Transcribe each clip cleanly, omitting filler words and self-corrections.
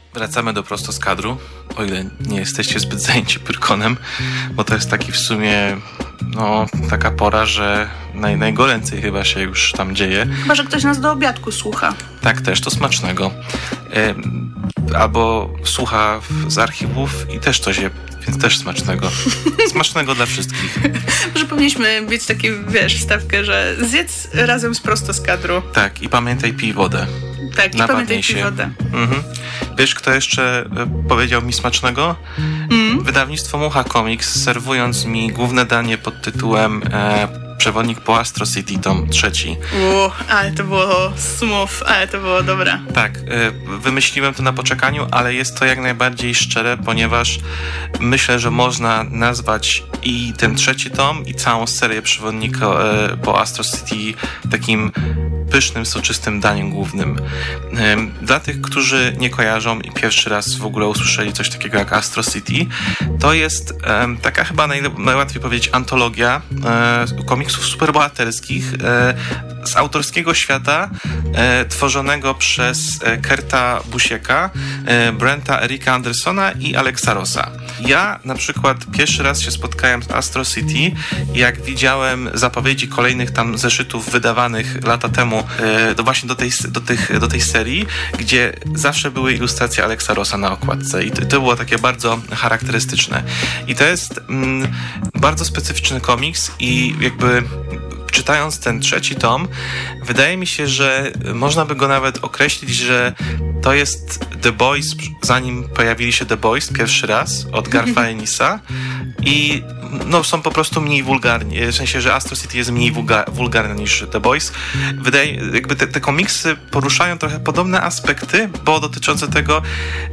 Wracamy do Prosto z kadru, o ile nie jesteście zbyt zajęci Pyrkonem, bo to jest taki w sumie, taka pora, że najgoręcej chyba się już tam dzieje. Chyba, że ktoś nas do obiadku słucha. Tak, też, to smacznego. Albo słucha z archiwów i też coś je, więc też smacznego. Smacznego dla wszystkich. Może powinniśmy mieć taki, wstawkę, że zjedz razem z Prosto z kadru. Tak, i pamiętaj, pij wodę. Tak, i pamiętaj, pij wodę. Mhm. Wiesz, kto jeszcze powiedział mi smacznego? Wydawnictwo Mucha Comics, serwując mi główne danie pod tytułem Przewodnik po Astro City, tom 3. Ale to było smooth, ale to było dobre. Tak, wymyśliłem to na poczekaniu, ale jest to jak najbardziej szczere, ponieważ myślę, że można nazwać i ten 3 tom, i całą serię Przewodnika po Astro City takim pysznym, soczystym daniem głównym. Dla tych, którzy nie kojarzą i pierwszy raz w ogóle usłyszeli coś takiego jak Astro City, to jest taka chyba najłatwiej powiedzieć antologia komiksów superbohaterskich z autorskiego świata tworzonego przez Kurta Busieka, Brenta Erika Andersona i Alexa Rossa. Ja na przykład pierwszy raz się spotkałem z Astro City, jak widziałem zapowiedzi kolejnych tam zeszytów wydawanych lata temu właśnie do tej serii, gdzie zawsze były ilustracje Alexa Rossa na okładce i to było takie bardzo charakterystyczne. I to jest bardzo specyficzny komiks i jakby czytając ten 3 tom, wydaje mi się, że można by go nawet określić, że to jest The Boys, zanim pojawili się The Boys pierwszy raz od Garfa Enisa i są po prostu mniej wulgarni, w sensie, że Astro City jest mniej wulgarny niż The Boys. Jakby te komiksy poruszają trochę podobne aspekty, bo dotyczące tego,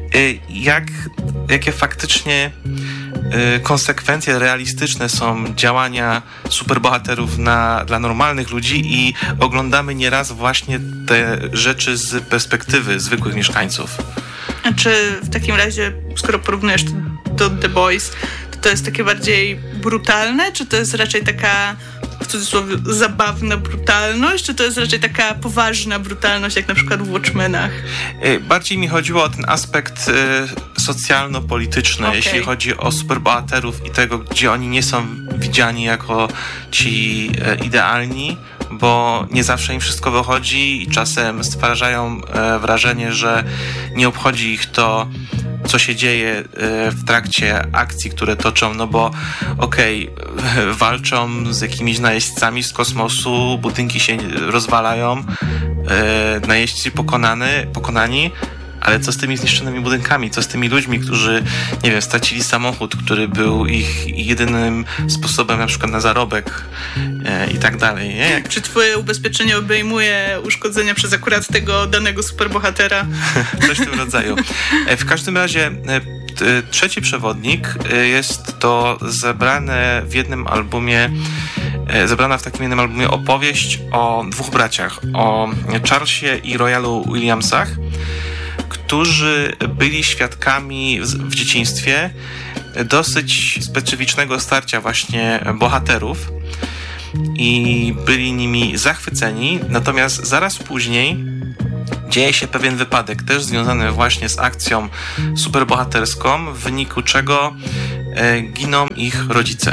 jakie faktycznie konsekwencje realistyczne są działania superbohaterów dla normalnych ludzi i oglądamy nieraz właśnie te rzeczy z perspektywy zwykłych mieszkańców. A czy w takim razie, skoro porównujesz do The Boys, to jest takie bardziej brutalne, czy to jest raczej taka, w cudzysłowie, zabawna brutalność, czy to jest raczej taka poważna brutalność, jak na przykład w Watchmenach? Bardziej mi chodziło o ten aspekt socjalno-polityczny, jeśli chodzi o superbohaterów i tego, gdzie oni nie są widziani jako ci idealni, bo nie zawsze im wszystko wychodzi i czasem stwarzają wrażenie, że nie obchodzi ich to, co się dzieje w trakcie akcji, które toczą, bo walczą z jakimiś najeźdźcami z kosmosu, budynki się rozwalają, najeźdźcy pokonani, ale co z tymi zniszczonymi budynkami? Co z tymi ludźmi, którzy, stracili samochód, który był ich jedynym sposobem na przykład na zarobek i tak dalej, nie? Czy twoje ubezpieczenie obejmuje uszkodzenia przez akurat tego danego superbohatera? Coś w tym rodzaju. W każdym razie 3 przewodnik jest to zebrana w takim jednym albumie opowieść o 2 braciach, o Charlesie i Royalu Williamsach, którzy byli świadkami w dzieciństwie dosyć specyficznego starcia właśnie bohaterów i byli nimi zachwyceni, natomiast zaraz później dzieje się pewien wypadek, też związany właśnie z akcją superbohaterską, w wyniku czego giną ich rodzice.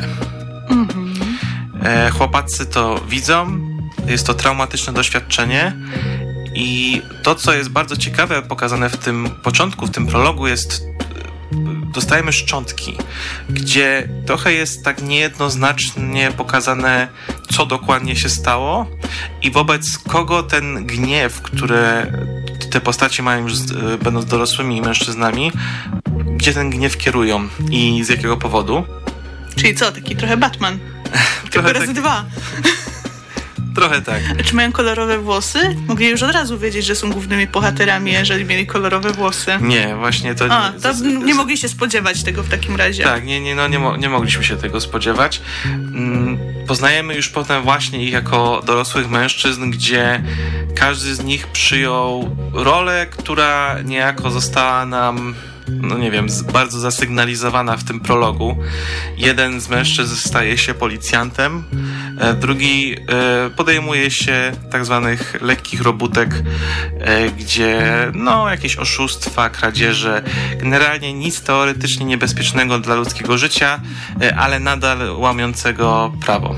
Chłopacy to widzą, jest to traumatyczne doświadczenie. I to, co jest bardzo ciekawe pokazane w tym początku, w tym prologu, dostajemy szczątki, gdzie trochę jest tak niejednoznacznie pokazane, co dokładnie się stało i wobec kogo ten gniew, który te postacie mają już będąc dorosłymi mężczyznami, gdzie ten gniew kierują i z jakiego powodu. Czyli co, taki trochę Batman? Tylko razy 2. Trochę tak. A czy mają kolorowe włosy? Mogli już od razu wiedzieć, że są głównymi bohaterami, jeżeli mieli kolorowe włosy. Nie, właśnie to... nie mogli się spodziewać tego w takim razie. Tak, nie mogliśmy się tego spodziewać. Poznajemy już potem właśnie ich jako dorosłych mężczyzn, gdzie każdy z nich przyjął rolę, która niejako została nam bardzo zasygnalizowana w tym prologu. Jeden z mężczyzn staje się policjantem, Drugi podejmuje się tak zwanych lekkich robótek, gdzie jakieś oszustwa, kradzieże, generalnie nic teoretycznie niebezpiecznego dla ludzkiego życia, ale nadal łamiącego prawo.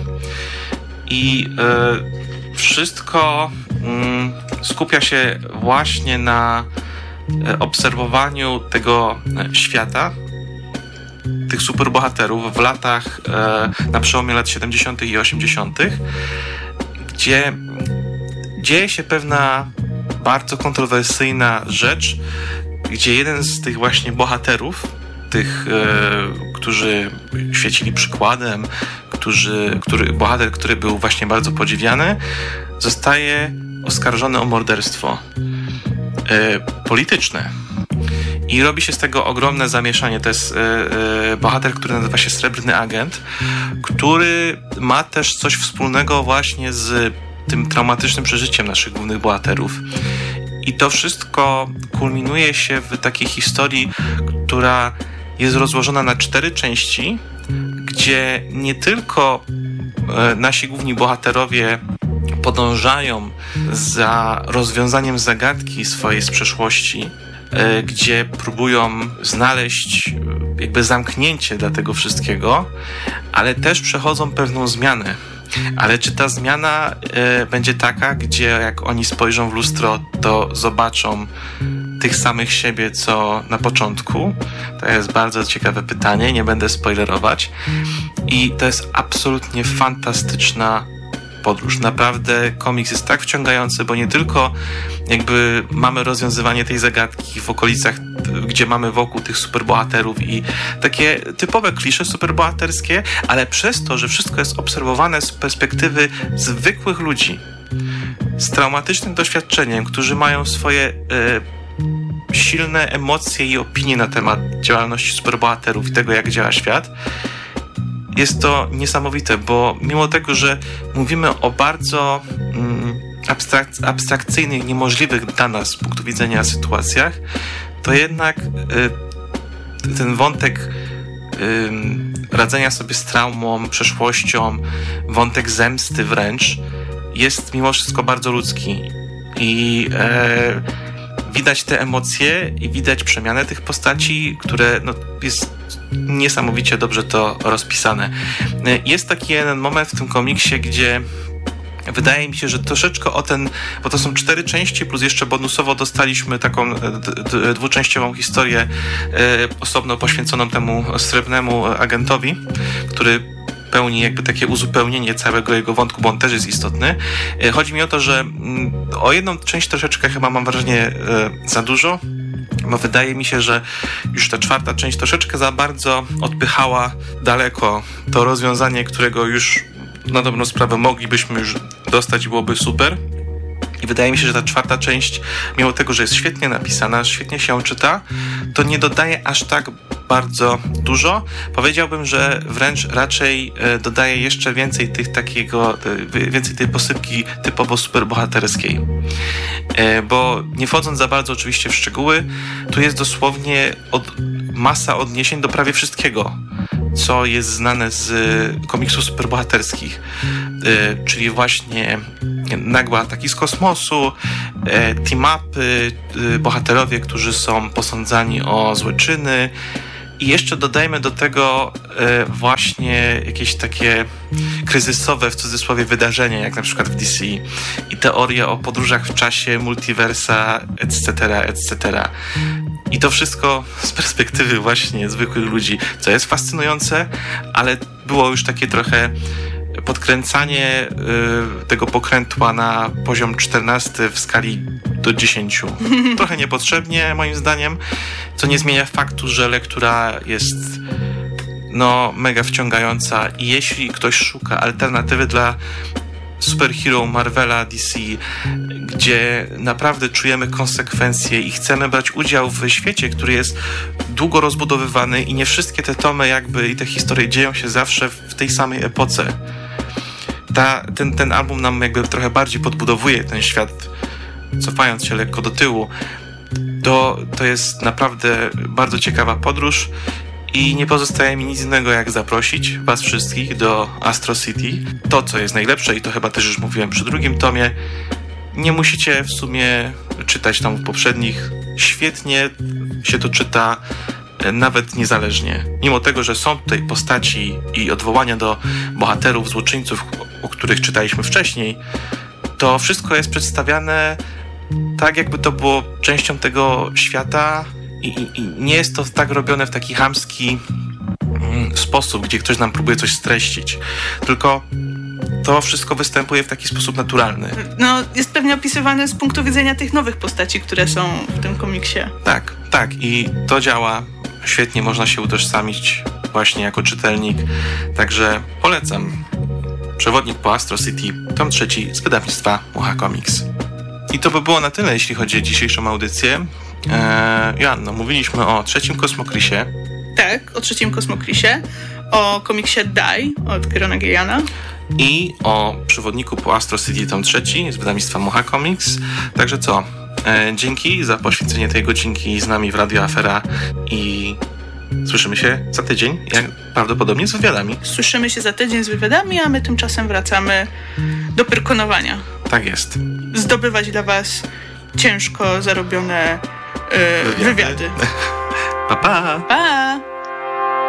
I wszystko skupia się właśnie na obserwowaniu tego świata, tych superbohaterów w latach, na przełomie lat 70. i 80., gdzie dzieje się pewna bardzo kontrowersyjna rzecz, gdzie jeden z tych właśnie bohaterów, tych, którzy świecili przykładem, bohater, który był właśnie bardzo podziwiany, zostaje oskarżony o morderstwo polityczne. I robi się z tego ogromne zamieszanie. To jest bohater, który nazywa się Srebrny Agent, który ma też coś wspólnego właśnie z tym traumatycznym przeżyciem naszych głównych bohaterów. I to wszystko kulminuje się w takiej historii, która jest rozłożona na 4 części, gdzie nie tylko nasi główni bohaterowie podążają za rozwiązaniem zagadki swojej z przeszłości, gdzie próbują znaleźć jakby zamknięcie dla tego wszystkiego, ale też przechodzą pewną zmianę. Ale czy ta zmiana będzie taka, gdzie jak oni spojrzą w lustro, to zobaczą tych samych siebie, co na początku? To jest bardzo ciekawe pytanie, nie będę spoilerować. I to jest absolutnie fantastyczna podróż. Naprawdę komiks jest tak wciągający, bo nie tylko jakby mamy rozwiązywanie tej zagadki w okolicach, gdzie mamy wokół tych superbohaterów i takie typowe klisze superbohaterskie, ale przez to, że wszystko jest obserwowane z perspektywy zwykłych ludzi z traumatycznym doświadczeniem, którzy mają swoje silne emocje i opinie na temat działalności superbohaterów i tego, jak działa świat. Jest to niesamowite, bo mimo tego, że mówimy o bardzo abstrakcyjnych, niemożliwych dla nas z punktu widzenia sytuacjach, to jednak ten wątek radzenia sobie z traumą, przeszłością, wątek zemsty wręcz jest mimo wszystko bardzo ludzki. I widać te emocje i widać przemianę tych postaci, które jest niesamowicie dobrze to rozpisane. Jest taki jeden moment w tym komiksie, gdzie wydaje mi się, że troszeczkę bo to są 4 części, plus jeszcze bonusowo dostaliśmy taką dwuczęściową historię osobno poświęconą temu Srebrnemu Agentowi, który pełni jakby takie uzupełnienie całego jego wątku, bo on też jest istotny. Chodzi mi o to, że o jedną część troszeczkę chyba mam wrażenie za dużo, bo wydaje mi się, że już ta 4. część troszeczkę za bardzo odpychała daleko to rozwiązanie, którego już na dobrą sprawę moglibyśmy już dostać i byłoby super. I wydaje mi się, że ta 4. część, mimo tego, że jest świetnie napisana, świetnie się czyta, to nie dodaje aż tak bardzo dużo. Powiedziałbym, że wręcz raczej dodaje jeszcze więcej więcej tej posypki typowo superbohaterskiej. Bo nie wchodząc za bardzo oczywiście w szczegóły, tu jest dosłownie masa odniesień do prawie wszystkiego, co jest znane z komiksów superbohaterskich, czyli właśnie nagłe ataki z kosmosu, team-upy, bohaterowie, którzy są posądzani o złe czyny i jeszcze dodajmy do tego właśnie jakieś takie kryzysowe, w cudzysłowie, wydarzenia, jak na przykład w DC i teorie o podróżach w czasie, multiversa, etc., etc. I to wszystko z perspektywy właśnie zwykłych ludzi, co jest fascynujące, ale było już takie trochę podkręcanie tego pokrętła na poziom 14 w skali do 10. Trochę niepotrzebnie, moim zdaniem, co nie zmienia faktu, że lektura jest mega wciągająca i jeśli ktoś szuka alternatywy dla superhero Marvela, DC, gdzie naprawdę czujemy konsekwencje i chcemy brać udział w świecie, który jest długo rozbudowywany i nie wszystkie te tomy i te historie dzieją się zawsze w tej samej epoce. Ten album nam jakby trochę bardziej podbudowuje ten świat, cofając się lekko do tyłu. To jest naprawdę bardzo ciekawa podróż I nie pozostaje mi nic innego, jak zaprosić was wszystkich do Astro City. To, co jest najlepsze, i to chyba też już mówiłem przy drugim tomie, nie musicie w sumie czytać tomów poprzednich. Świetnie się to czyta, nawet niezależnie. Mimo tego, że są tutaj postaci i odwołania do bohaterów, złoczyńców, o których czytaliśmy wcześniej, to wszystko jest przedstawiane tak, jakby to było częścią tego świata i nie jest to tak robione w taki chamski sposób, gdzie ktoś nam próbuje coś streścić. Tylko to wszystko występuje w taki sposób naturalny. No, jest pewnie opisywane z punktu widzenia tych nowych postaci, które są w tym komiksie. Tak. I to działa świetnie, można się utożsamić właśnie jako czytelnik. Także polecam. Przewodnik po Astro City, tom 3 z wydawnictwa Mucha Comics. I to by było na tyle, jeśli chodzi o dzisiejszą audycję. Joanno, mówiliśmy o trzecim Kosmokrysie. Tak, o trzecim Kosmokrysie, o komiksie Die od Kierona Gilliana i o przewodniku po Astro City tom 3 z wydawnictwa Mucha Comics. Także co? Dzięki za poświęcenie tej godzinki z nami w Radio Afera i słyszymy się za tydzień, jak prawdopodobnie z wywiadami. Słyszymy się za tydzień z wywiadami, a my tymczasem wracamy do pyrkonowania. Tak jest. Zdobywać dla was ciężko zarobione wywiady. Pa, pa! Pa!